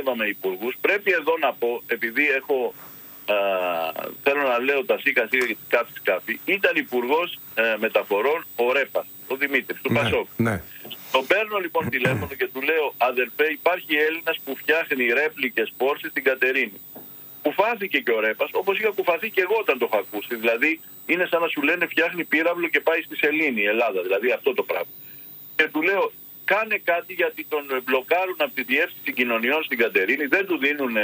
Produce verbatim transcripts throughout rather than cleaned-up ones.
συνοδεύαμε υπουργούς. Πρέπει εδώ να πω, επειδή έχω, α, θέλω να λέω τα σίκα σίκα και τις κάφη σκάφη, ήταν υπουργός ε, μεταφορών ο Ρέπας, ο Δημήτρης, του ναι, Πασόκ. Ναι. Τον παίρνω λοιπόν τηλέφωνο και του λέω, αδερφέ, υπάρχει Έλληνας που φτιάχνει ρέπλικες Πόρσε στην Κατερίνη. Κουφάθηκε και ο Ρέπας, όπως είχα κουφαθεί και εγώ όταν το είχα ακούσει. Δηλαδή, είναι σαν να σου λένε φτιάχνει πύραυλο και πάει στη Σελήνη, η Ελλάδα. Δηλαδή, αυτό το πράγμα. Και του λέω, κάνε κάτι γιατί τον μπλοκάρουν από τη Διεύθυνση Συγκοινωνιών στην Κατερίνη, δεν του δίνουν,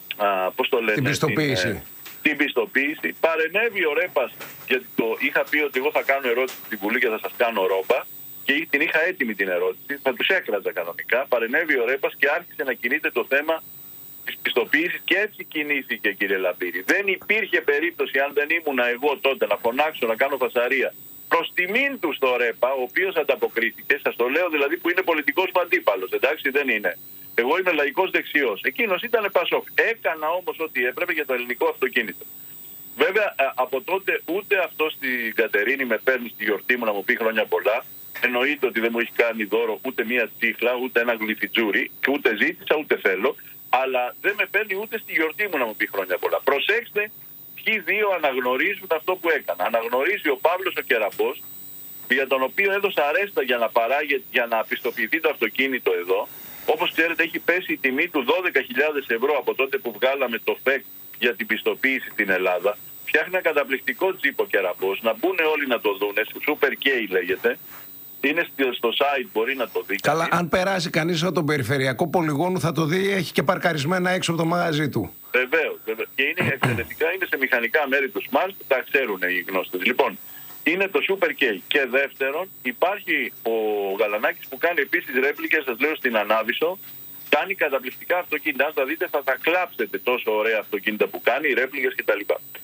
πώς το λένε, την πιστοποίηση. Την, την πιστοποίηση. Παρενέβη ο Ρέπας, γιατί το είχα πει ότι εγώ θα κάνω ερώτηση στην Βουλή και θα σας κάνω ρόμπα. Και την είχα έτοιμη την ερώτηση, θα τους έκρατζα κανονικά. Παρενέβη ο Ρέπας και άρχισε να κινείται το θέμα της πιστοποίησης και έτσι κινήθηκε, κύριε Λαπύρη. Δεν υπήρχε περίπτωση, αν δεν ήμουν εγώ τότε, να φωνάξω, να κάνω φασαρία προς τιμήν του στο Ρέπα, ο οποίος ανταποκρίθηκε. Σας το λέω δηλαδή που είναι πολιτικός μου αντίπαλος, εντάξει, δεν είναι. Εγώ είμαι λαϊκός δεξιός. Εκείνος ήταν Πασόκ. Έκανα όμως ό,τι έπρεπε για το ελληνικό αυτοκίνητο. Βέβαια από τότε ούτε αυτό στην Κατερίνη με παίρνει στη γιορτή μου να μου πει χρόνια πολλά. Εννοείται ότι δεν μου έχει κάνει δώρο ούτε μία τσίχλα, ούτε ένα γλυφιτζούρι, και ούτε ζήτησα ούτε θέλω. Αλλά δεν με παίρνει ούτε στη γιορτή μου να μου πει χρόνια πολλά. Προσέξτε ποιοι δύο αναγνωρίζουν αυτό που έκανα. Αναγνωρίζει ο Παύλος ο Κεραμπός, για τον οποίο έδωσα αρέστα για να παράγει, για να πιστοποιηθεί το αυτοκίνητο εδώ. Όπως ξέρετε, έχει πέσει η τιμή του δώδεκα χιλιάδες ευρώ από τότε που βγάλαμε το ΦΕΚ για την πιστοποίηση στην Ελλάδα. Φτιάχνει ένα καταπληκτικό τζίπ ο Κεραμπός, να μπουν όλοι να το δούνε. Super K λέγεται. Είναι στο site, μπορεί να το δει. Καλά, αν περάσει κανείς από τον περιφερειακό πολυγόνο θα το δει, έχει και παρκαρισμένα έξω από το μαγαζί του. Βεβαίως, βεβαίως. Και είναι εξαιρετικά, είναι σε μηχανικά μέρη του Smart, τα ξέρουν οι γνώστες. Λοιπόν, είναι το Super K. Και δεύτερον, υπάρχει ο Γαλανάκης που κάνει επίσης ρέπλικες, σας λέω, στην Ανάβησο. Κάνει καταπληκτικά αυτοκίνητα. Αν τα δείτε θα τα κλάψετε, τόσο ωραία αυτοκίνητα που κάνει, ρέπλικες κτλ.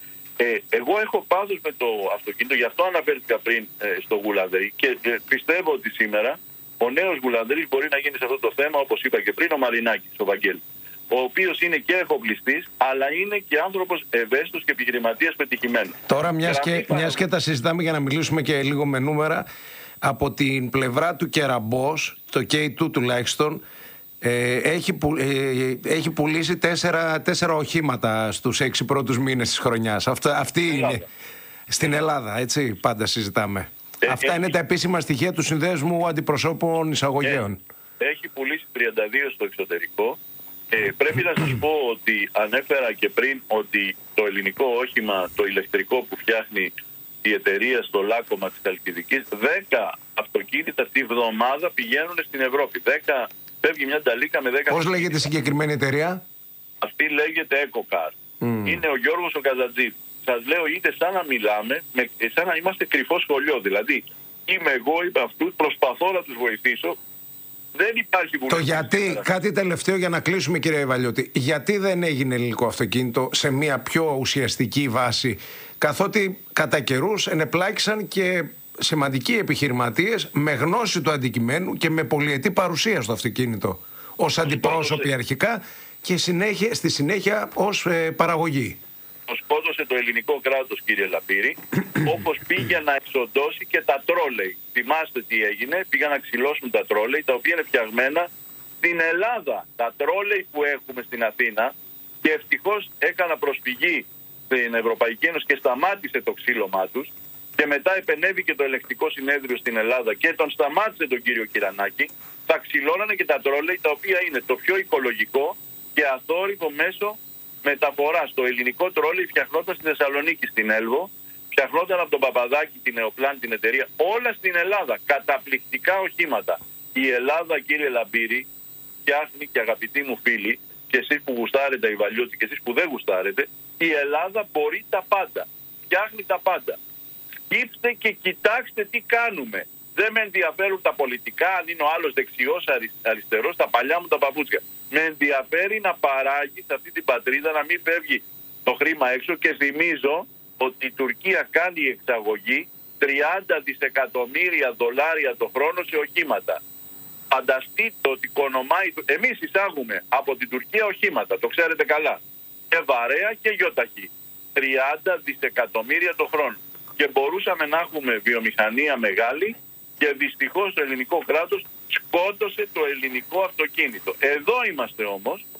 Ε, εγώ έχω πάθος με το αυτοκίνητο, γι' αυτό αναφέρθηκα πριν ε, στο Γουλανδρή και ε, πιστεύω ότι σήμερα ο νέος Γουλανδρής μπορεί να γίνει σε αυτό το θέμα, όπως είπα και πριν, ο Μαρινάκης, ο Βαγγέλης, ο οποίος είναι και εφοπλιστής, αλλά είναι και άνθρωπος ευαίσθητος και επιχειρηματίας πετυχημένος. Τώρα, μιας και, και, μιας και τα συζητάμε, για να μιλήσουμε και λίγο με νούμερα, από την πλευρά του Κεραμπός, το κέι δύο τουλάχιστον, Ε, έχει, που, ε, έχει πουλήσει τέσσερα, τέσσερα οχήματα στους έξι πρώτους μήνες της χρονιάς. Αυτά, αυτή είναι Ελλάδα. Στην Ελλάδα, έτσι πάντα συζητάμε. Ε, Αυτά ε, είναι ε, τα επίσημα στοιχεία του Συνδέσμου Αντιπροσώπων Εισαγωγέων. Ε, έχει πουλήσει τριάντα δύο στο εξωτερικό. Ε, πρέπει να σας πω ότι ανέφερα και πριν ότι το ελληνικό όχημα, το ηλεκτρικό που φτιάχνει η εταιρεία στο Λάκκωμα της Χαλκιδικής, δέκα αυτοκίνητα τη βδομάδα πηγαίνουν στην Ευρώπη. δέκα Φεύγει μια ταλίκα με δέκα. Πώς λέγεται η συγκεκριμένη εταιρεία? Αυτή λέγεται EcoCar. Mm. Είναι ο Γιώργος ο Καζατζής. Σας λέω, είτε σαν να μιλάμε, με, σαν να είμαστε κρυφό σχολείο. Δηλαδή, είμαι εγώ, είμαι αυτούς, προσπαθώ να τους βοηθήσω. Δεν υπάρχει βουλή. Το γιατί, κάτι τελευταίο για να κλείσουμε, κύριε Βαλιώτη. Γιατί δεν έγινε ελληνικό αυτοκίνητο σε μια πιο ουσιαστική βάση, καθότι κατά καιρούς ενεπλάκησαν και σημαντικοί επιχειρηματίες με γνώση του αντικειμένου και με πολυετή παρουσία στο αυτοκίνητο ως αντιπρόσωποι αρχικά και συνέχεια, στη συνέχεια ως ε, παραγωγή. Το σκότωσε το ελληνικό κράτος, κύριε Λαπύρη, όπως πήγε να εξοντώσει και τα τρόλεϊ. Θυμάστε τι έγινε, πήγαν να ξυλώσουν τα τρόλεϊ, τα οποία είναι φτιαγμένα στην Ελλάδα. Τα τρόλεϊ που έχουμε στην Αθήνα, και ευτυχώς έκανα προσφυγή στην Ευρωπαϊκή Ένωση και σταμάτησε το ξύλωμά τους. Και μετά επενέβη και το ελεκτικό συνέδριο στην Ελλάδα και τον σταμάτησε τον κύριο Κυρανάκη. Τα ξυλώνανε και τα τρόλεϊ, τα οποία είναι το πιο οικολογικό και αθόρυβο μέσο μεταφοράς. Το ελληνικό τρόλεϊ φτιαχνόταν στη Θεσσαλονίκη, στην Έλβο, φτιαχνόταν από τον Παπαδάκη, την Νεοπλάν, την εταιρεία, όλα στην Ελλάδα. Καταπληκτικά οχήματα. Η Ελλάδα, κύριε Λαμπύρη, φτιάχνει, και αγαπητοί μου φίλοι, και εσείς που γουστάρετε οι Βαλιώτοι και εσείς που δεν γουστάρετε, η Ελλάδα μπορεί τα πάντα. Φτιάχνει τα πάντα. Σκύψτε και κοιτάξτε τι κάνουμε. Δεν με ενδιαφέρουν τα πολιτικά, αν είναι ο άλλος δεξιός, αριστερός, τα παλιά μου τα παπούτσια. Με ενδιαφέρει να παράγει σε αυτή την πατρίδα, να μην φεύγει το χρήμα έξω, και θυμίζω ότι η Τουρκία κάνει εξαγωγή τριάντα δισεκατομμύρια δολάρια το χρόνο σε οχήματα. Φανταστείτε ότι κονομάει, εμείς εισάγουμε από την Τουρκία οχήματα, το ξέρετε καλά, και βαρέα και γιοταχή. τριάντα δισεκατομμύρια το χρόνο. Και μπορούσαμε να έχουμε βιομηχανία μεγάλη, και δυστυχώς το ελληνικό κράτος σκότωσε το ελληνικό αυτοκίνητο. Εδώ είμαστε όμως